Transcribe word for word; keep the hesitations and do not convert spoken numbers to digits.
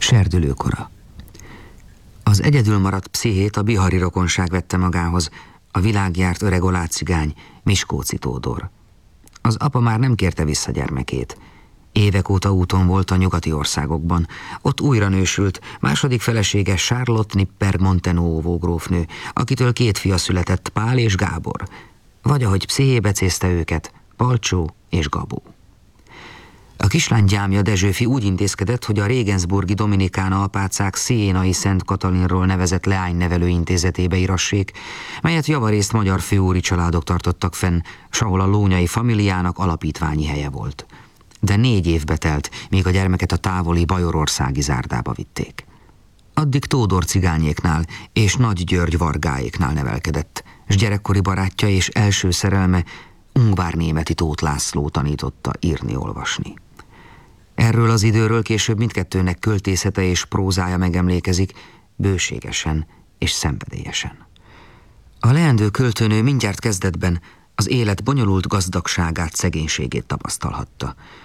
Serdülőkora. Az egyedül maradt pszichét a bihari rokonság vette magához, a világjárt öreg olácigány, Miskolci Tódor. Az apa már nem kérte vissza gyermekét. Évek óta úton volt a nyugati országokban. Ott újra nősült, második felesége Charlotte Nipper Montenuovo grófnő, akitől két fia született, Pál és Gábor. Vagy ahogy psziché becézte őket, Palcsó és Gabó. A kislány gyámja Dezsőfi úgy intézkedett, hogy a Regensburgi Dominikána apácák Sziénai Szent Katalinról nevezett leánynevelő intézetébe irassék, melyet javarészt magyar főúri családok tartottak fenn, s ahol a lónyai familiának alapítványi helye volt. De négy évbe telt, míg a gyermeket a távoli bajorországi zárdába vitték. Addig Tódor cigányéknál és Nagy György Vargáéknál nevelkedett, s gyerekkori barátja és első szerelme ungvárnémeti Tóth László tanította írni-olvasni. Erről az időről később mindkettőnek költészete és prózája megemlékezik, bőségesen és szenvedélyesen. A leendő költőnő mindjárt kezdetben az élet bonyolult gazdagságát, szegénységét tapasztalhatta.